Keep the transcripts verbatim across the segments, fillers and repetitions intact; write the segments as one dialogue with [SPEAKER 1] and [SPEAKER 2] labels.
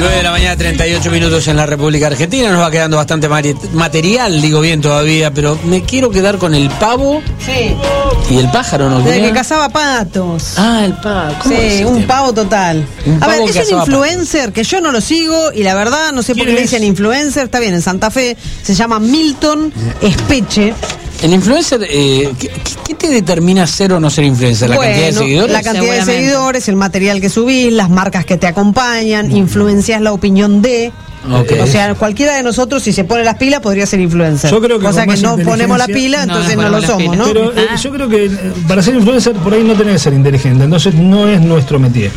[SPEAKER 1] nueve de la mañana, treinta y ocho minutos en la República Argentina. Nos va quedando bastante material, digo bien todavía, pero me quiero quedar con el pavo.
[SPEAKER 2] Sí.
[SPEAKER 1] Y el pájaro, ¿no?
[SPEAKER 2] Desde que cazaba patos.
[SPEAKER 1] Ah, el pavo.
[SPEAKER 2] Sí, es un tema? pavo total.
[SPEAKER 1] Un
[SPEAKER 2] A
[SPEAKER 1] pavo
[SPEAKER 2] ver, es un influencer patos. que yo no lo sigo y la verdad no sé por qué le dicen influencer. Está bien, en Santa Fe se llama Milton Espeche.
[SPEAKER 1] El influencer, eh, ¿qué, ¿qué te determina ser o no ser influencer? ¿La
[SPEAKER 2] bueno,
[SPEAKER 1] cantidad de seguidores?
[SPEAKER 2] La cantidad de seguidores, el material que subís, las marcas que te acompañan, mm. influencias la opinión de... Okay. O sea, cualquiera de nosotros, si se pone las pilas, podría ser influencer.
[SPEAKER 3] Yo creo que
[SPEAKER 2] cosa que no ponemos las pilas, entonces no, no lo somos, pilas. ¿no?
[SPEAKER 3] Pero eh, yo creo que para ser influencer por ahí no tenés que ser inteligente, entonces no es nuestro métier.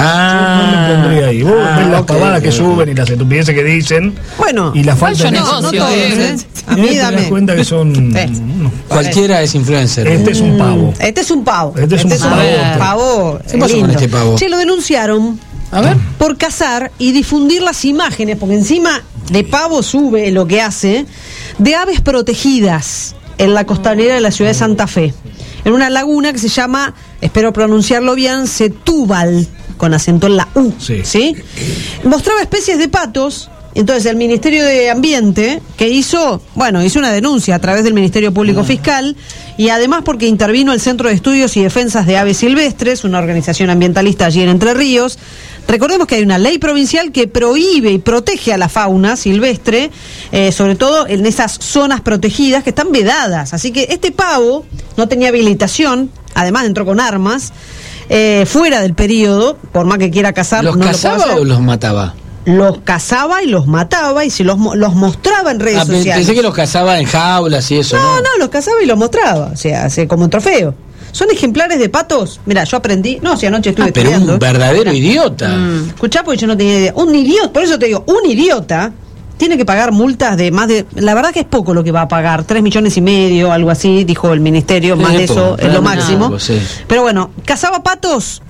[SPEAKER 1] Ah,
[SPEAKER 3] yo no me pondría ahí. Vos
[SPEAKER 1] ah,
[SPEAKER 3] ves las
[SPEAKER 1] okay,
[SPEAKER 3] pavadas
[SPEAKER 1] okay.
[SPEAKER 3] que suben y las estupideces que dicen.
[SPEAKER 2] Bueno,
[SPEAKER 3] y la falta de
[SPEAKER 2] negocio, no todos, ¿eh? A mí
[SPEAKER 3] te
[SPEAKER 2] dame.
[SPEAKER 3] das cuenta que son.
[SPEAKER 2] Eh.
[SPEAKER 3] No,
[SPEAKER 1] cualquiera es influencer.
[SPEAKER 3] Este es un pavo.
[SPEAKER 2] Este es un pavo.
[SPEAKER 3] Este es un
[SPEAKER 2] este
[SPEAKER 3] pavo.
[SPEAKER 2] Es un pavo.
[SPEAKER 1] ¿Qué pasó
[SPEAKER 2] lindo.
[SPEAKER 1] con este pavo?
[SPEAKER 2] Che, lo denunciaron.
[SPEAKER 1] A ver.
[SPEAKER 2] Por cazar y difundir las imágenes, porque encima de pavo sube lo que hace, de aves protegidas en la costanera de la ciudad de Santa Fe, en una laguna que se llama, espero pronunciarlo bien, Setúbal, con acento en la U.
[SPEAKER 3] Sí.
[SPEAKER 2] ¿Sí? Mostraba especies de patos. Entonces el Ministerio de Ambiente, que hizo, bueno, hizo una denuncia a través del Ministerio Público Fiscal, y además porque intervino el Centro de Estudios y Defensas de Aves Silvestres, una organización ambientalista allí en Entre Ríos. Recordemos que hay una ley provincial que prohíbe y protege a la fauna silvestre, eh, sobre todo en esas zonas protegidas que están vedadas. Así que este pavo no tenía habilitación, además entró con armas, eh, fuera del periodo, por más que quiera cazar.
[SPEAKER 1] ¿Los
[SPEAKER 2] no
[SPEAKER 1] cazaba o los mataba?
[SPEAKER 2] Los cazaba y los mataba y se los, los mostraba en redes
[SPEAKER 1] ah,
[SPEAKER 2] sociales.
[SPEAKER 1] Pensé que los cazaba en jaulas y eso.
[SPEAKER 2] No,
[SPEAKER 1] no,
[SPEAKER 2] no, los cazaba y los mostraba, o sea, hace como un trofeo. Son ejemplares de patos. Mira, yo aprendí, no, si anoche estuve
[SPEAKER 1] ah, pero
[SPEAKER 2] estudiando.
[SPEAKER 1] un verdadero idiota.
[SPEAKER 2] Mm. Escuchá, porque yo no tenía idea. Un idiota, por eso te digo, un idiota tiene que pagar multas de más de... La verdad que es poco lo que va a pagar, tres millones y medio, algo así, dijo el ministerio, más
[SPEAKER 1] sí,
[SPEAKER 2] de eso es lo máximo.
[SPEAKER 1] Poco, sí.
[SPEAKER 2] Pero bueno, cazaba patos,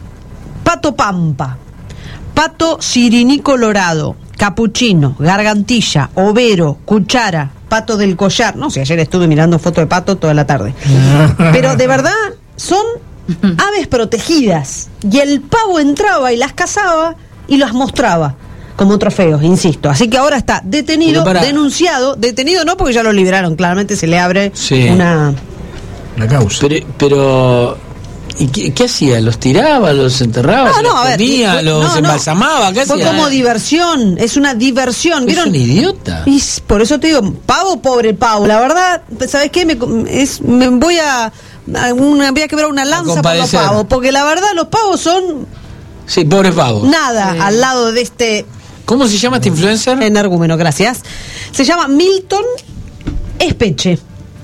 [SPEAKER 2] pato pampa, pato sirini colorado, capuchino, gargantilla, overo, cuchara, pato del collar. No sé, ayer estuve mirando fotos de pato toda la tarde. Pero de verdad son aves protegidas. Y el pavo entraba y las cazaba y las mostraba como trofeos, insisto. Así que ahora está detenido, para... denunciado. Detenido no porque ya lo liberaron, claramente se le abre
[SPEAKER 1] sí.
[SPEAKER 2] una...
[SPEAKER 3] La causa.
[SPEAKER 1] Pero... pero... ¿Y qué, qué hacía? ¿Los tiraba? ¿Los enterraba?
[SPEAKER 2] No,
[SPEAKER 1] ¿Se
[SPEAKER 2] no,
[SPEAKER 1] los
[SPEAKER 2] a ver,
[SPEAKER 1] comía?
[SPEAKER 2] fue,
[SPEAKER 1] ¿Los
[SPEAKER 2] no,
[SPEAKER 1] embalsamaba? ¿Qué
[SPEAKER 2] fue
[SPEAKER 1] hacía?
[SPEAKER 2] como diversión, es una diversión. ¿Vieron?
[SPEAKER 1] Es un idiota.
[SPEAKER 2] Y por eso te digo, pavo, pobre pavo. La verdad, ¿sabes qué? Me, es, me voy a, a una, voy a quebrar una lanza por los pavos, porque la verdad los pavos son...
[SPEAKER 1] Sí, pobres pavos.
[SPEAKER 2] Nada, sí. Al lado de este...
[SPEAKER 1] ¿Cómo se llama este influencer?
[SPEAKER 2] Energúmeno, gracias. Se llama Milton Espeche.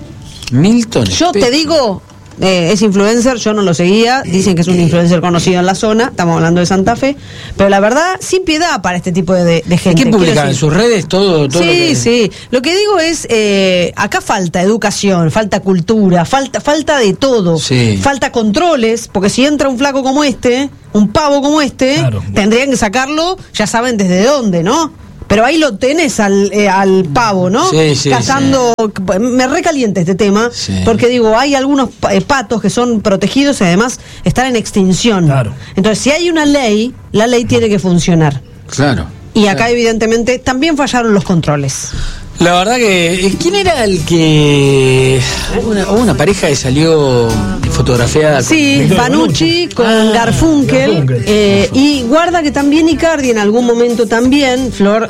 [SPEAKER 1] Milton
[SPEAKER 2] Yo
[SPEAKER 1] Espeche.
[SPEAKER 2] te digo... Eh, es influencer, yo no lo seguía, dicen que es un influencer conocido en la zona, estamos hablando de Santa Fe, pero la verdad, sin piedad para este tipo de, de gente.
[SPEAKER 1] ¿Qué publican en sus redes? Todo, todo
[SPEAKER 2] sí,
[SPEAKER 1] lo que...
[SPEAKER 2] sí. Lo que digo es, eh, acá falta educación, falta cultura, falta, falta de todo,
[SPEAKER 1] sí.
[SPEAKER 2] Falta controles, porque si entra un flaco como este, un pavo como este, claro. Tendrían que sacarlo, ya saben desde dónde, ¿no? Pero ahí lo tenés al, eh, al pavo, ¿no?
[SPEAKER 1] Sí, sí,
[SPEAKER 2] cazando. Sí. Me recalienta este tema, sí. Porque digo, hay algunos eh, patos que son protegidos y además están en extinción.
[SPEAKER 3] Claro.
[SPEAKER 2] Entonces, si hay una ley, la ley tiene que funcionar.
[SPEAKER 1] Claro.
[SPEAKER 2] Y acá,
[SPEAKER 1] claro.
[SPEAKER 2] Evidentemente, también fallaron los controles.
[SPEAKER 1] La verdad que... ¿Quién era el que... Una, una pareja que salió fotografiada?
[SPEAKER 2] Sí, con... Panucci con ah, Garfunkel. Garfunkel. Eh, y guarda que también Icardi en algún momento también, Flor...